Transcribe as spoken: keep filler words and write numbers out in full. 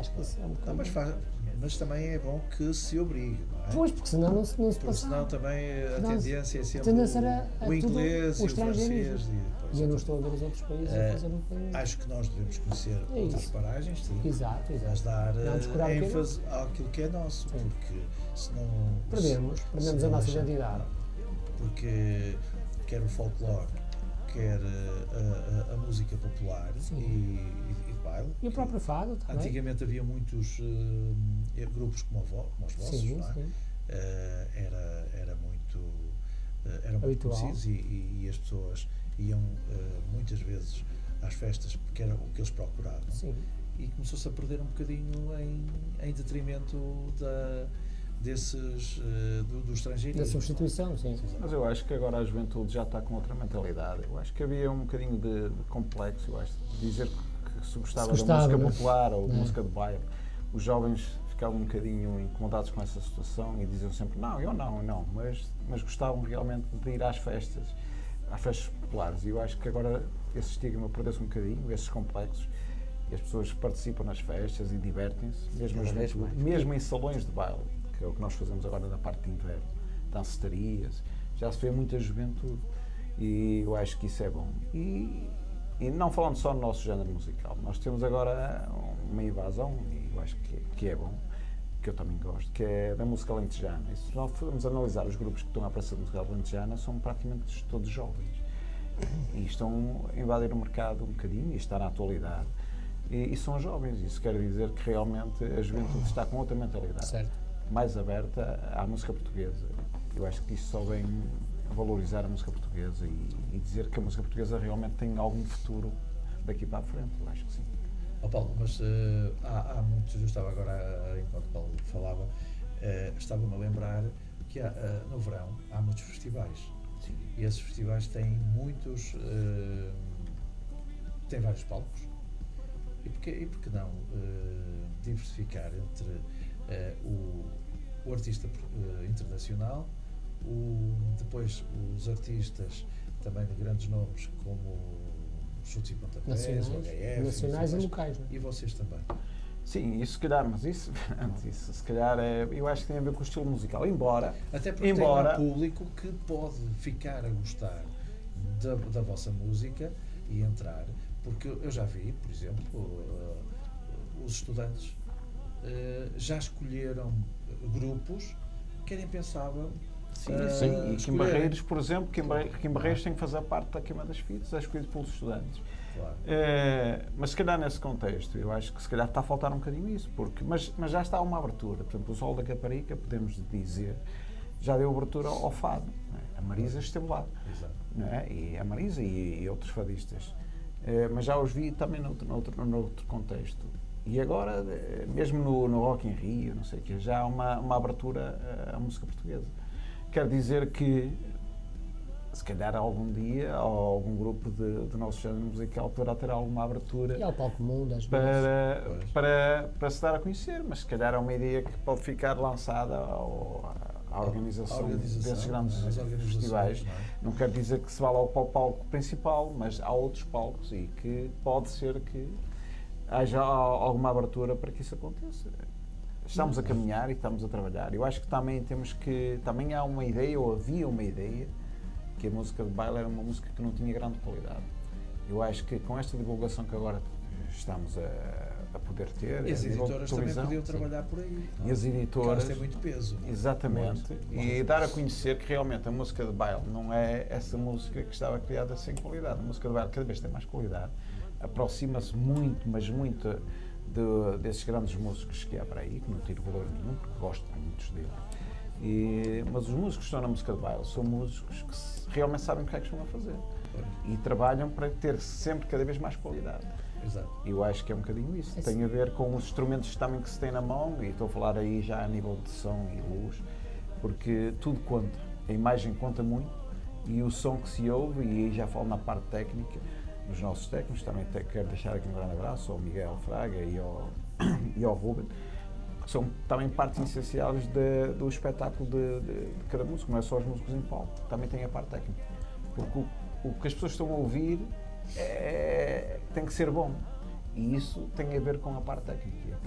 acho que isso é um bocado... Não, mas, faz, mas também é bom que se obrigue, não é? Pois, porque senão não se, não se Porque senão passa. também a Não, tendência é a sempre tendência era a o inglês tudo o e o francês. estrangeirismo. E, pois, E eu não estou a ver os outros países a fazer um bocadinho. Acho que nós devemos conhecer É outras isso. paragens, sim, Exato, exato. mas dar Não descurar eh, o que é ênfase àquilo que é nosso, Sim. porque senão... Perdemos, se- perdemos se a não nossa deixa- identidade. Porque quer o folclore, quer eh, a, a, a música popular e, e, e de baile. E o próprio fado também. Antigamente havia muitos eh, grupos como, a vo, como os vossos, Sim, não é? sim. Eh, era, era muito, eh, eram muito Habitual. conhecidos e, e, e as pessoas iam eh, muitas vezes às festas porque era o que eles procuravam. Sim. E começou-se a perder um bocadinho em, em detrimento da, desses, uh, do, do estrangeirismo. Da substituição, sim. Mas eu acho que agora a juventude já está com outra mentalidade. Eu acho que havia um bocadinho de, de complexo, eu acho, de dizer que, que se gostava, Se gostava, da música né? popular ou de É. música de baile. Os jovens ficavam um bocadinho incomodados com essa situação e diziam sempre, não, eu não, eu não, mas, mas gostavam realmente de ir às festas, às festas populares. E eu acho que agora esse estigma perdeu-se um bocadinho, esses complexos, e as pessoas participam nas festas e divertem-se, mesmo, Cada as- vez mais. mesmo em salões de baile, que é o que nós fazemos agora na parte de inverno, dancetarias, já se vê muita juventude e eu acho que isso é bom. E, e não falando só no nosso género musical, nós temos agora uma invasão, e eu acho que, que é bom, que eu também gosto, que é da música alentejana. E se nós formos analisar os grupos que estão à praça da música alentejana, são praticamente todos jovens. E estão a invadir o mercado um bocadinho e está na atualidade. E, e são jovens, isso quer dizer que realmente a juventude está com outra mentalidade, Certo. mais aberta à música portuguesa. Eu acho que isso só vem valorizar a música portuguesa e, e dizer que a música portuguesa realmente tem algum futuro daqui para a frente, eu acho que sim. Oh, Paulo, mas uh, há, há muitos, eu estava agora, uh, enquanto Paulo falava, uh, estava-me a lembrar que há, uh, no verão há muitos festivais. Sim. E esses festivais têm muitos, uh, têm vários palcos. E porquê, e porquê não uh, diversificar entre uh, o, o artista uh, internacional, o, depois os artistas também de grandes nomes como Chutes e Pontapés, Nacionais, o H F, nacionais e mas- locais, não é? E vocês também. Sim, isso se calhar, mas isso, isso se calhar é, eu acho que tem a ver com o estilo musical, embora, Até porque embora, tem um público que pode ficar a gostar da, da vossa música e entrar, porque eu já vi, por exemplo, uh, os estudantes uh, já escolheram grupos que nem pensavam. sim, uh, sim, e Kim escolherem. Barreiros, por exemplo, Kim, Barre- Kim Barreiros tem que fazer parte da Queima das Fitas, é escolhido pelos estudantes. Claro. É, mas se calhar nesse contexto, eu acho que se calhar está a faltar um bocadinho isso, porque, mas, mas já está uma abertura. Por exemplo, o Sol da Caparica, podemos dizer, já deu abertura ao fado. Não é? A Marisa esteve lá. Exato. Não é? E a Marisa e, e outros fadistas. É, mas já os vi também noutro, noutro, noutro contexto. E agora, eh, mesmo no, no Rock in Rio, não sei o quê, já há uma, uma abertura à, à música portuguesa. Quer dizer que se calhar algum dia ou algum grupo de, de nosso género musical poderá ter alguma abertura E ao palco mundo, às vezes. para, Pois. para, para se dar a conhecer, mas se calhar é uma ideia que pode ficar lançada ao, à organização, A organização, desses grandes não é? As organizações, festivais. não é? Não quer dizer que se vá logo para o palco principal, mas há outros palcos e que pode ser que haja alguma abertura para que isso aconteça. Estamos a caminhar e estamos a trabalhar. Eu acho que também temos que, também há uma ideia, ou havia uma ideia, que a música de baile era uma música que não tinha grande qualidade. Eu acho que com esta divulgação que agora estamos a, a poder ter, E as a nível de editoras também televisão, podiam sim. trabalhar por aí. E as Porque editoras, elas têm muito peso. exatamente, Muito. e dar a conhecer que realmente a música de baile não é essa música que estava criada sem qualidade. A música de baile cada vez tem mais qualidade, aproxima-se muito, mas muito de, desses grandes músicos que há para aí, que não tiro valor nenhum, porque gosto de muitos deles. E, mas os músicos que estão na música de baile são músicos que se- realmente sabem o que é que estão a fazer e trabalham para ter sempre cada vez mais qualidade. Exato. E eu acho que é um bocadinho isso. É Tem a ver com os instrumentos também que se tem na mão, e estou a falar aí já a nível de som e luz, porque tudo conta. A imagem conta muito e o som que se ouve, e aí já falo na parte técnica, dos nossos técnicos, também te- quero deixar aqui um grande abraço ao Miguel Fraga e ao, e ao Ruben, que são também partes essenciais de- do espetáculo de, de- de cada músico, não é só os músicos em palco, também tem a parte técnica. Porque o, o que as pessoas estão a ouvir é, tem que ser bom. E isso tem a ver com a parte técnica.